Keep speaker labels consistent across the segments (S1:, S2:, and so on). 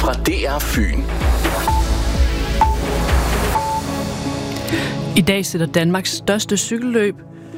S1: fra DR Fyn.
S2: I dag sætter Danmarks største cykelløb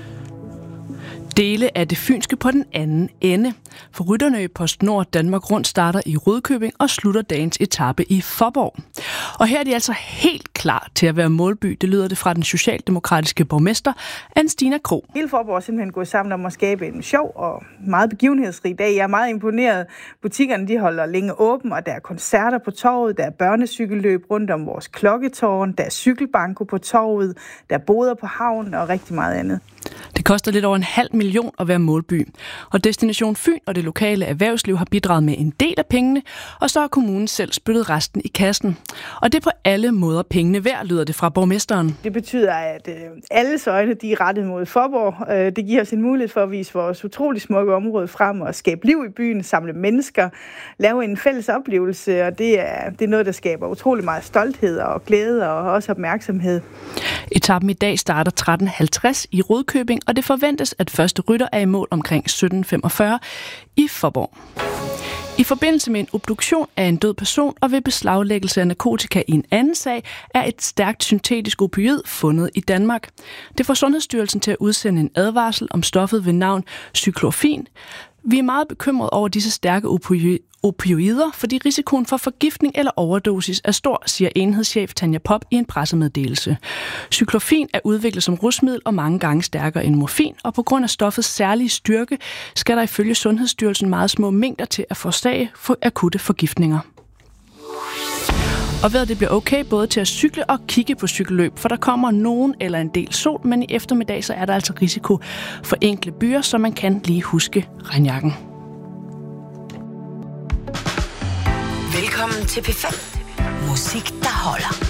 S2: dele af det fynske på den anden ende. For rytterne i PostNord Danmark Rundt starter i Rudkøbing og slutter dagens etape i Faaborg. Og her er de altså helt klar til at være målby. Det lyder det fra den socialdemokratiske borgmester, Anne-Stina Krog.
S3: Hele Faaborg er simpelthen gået sammen om at skabe en sjov og meget begivenhedsrig dag. Jeg er meget imponeret. Butikkerne de holder længe åben, og der er koncerter på torvet, der er børnecykelløb rundt om vores klokketårn, der er cykelbanko på torvet, der er boder på havnen og rigtig meget andet.
S2: Det koster lidt over 500.000 at være målby, og Destination Fyn og det lokale erhvervsliv har bidraget med en del af pengene, og så har kommunen selv spyttet resten i kassen. Og det er på alle måder pengene værd, lyder det fra borgmesteren.
S3: Det betyder, at alles øjne de er rettet mod Faaborg. Det giver os en mulighed for at vise vores utrolig smukke område frem og skabe liv i byen, samle mennesker, lave en fælles oplevelse, og det er noget, der skaber utrolig meget stolthed og glæde og også opmærksomhed.
S2: Etappen i dag starter 13.50 i Rudkøbing, og det forventes, at første rytter er i mål omkring 17.45 i Faaborg. I forbindelse med en obduktion af en død person og ved beslaglæggelse af narkotika i en anden sag, er et stærkt syntetisk opioid fundet i Danmark. Det får Sundhedsstyrelsen til at udsende en advarsel om stoffet ved navn cyklofin. Vi er meget bekymrede over disse stærke opioider, fordi risikoen for forgiftning eller overdosis er stor, siger enhedschef Tanja Pop i en pressemeddelelse. Cyklofin er udviklet som rusmiddel og mange gange stærkere end morfin, og på grund af stoffets særlige styrke skal der ifølge Sundhedsstyrelsen meget små mængder til at forårsage for akutte forgiftninger. Og vejret det bliver okay både til at cykle og kigge på cykelløb, for der kommer nogen eller en del sol, men i eftermiddag så er der altså risiko for enkle byer, så man kan lige huske regnjakken.
S4: Velkommen til P5. Musik, der holder.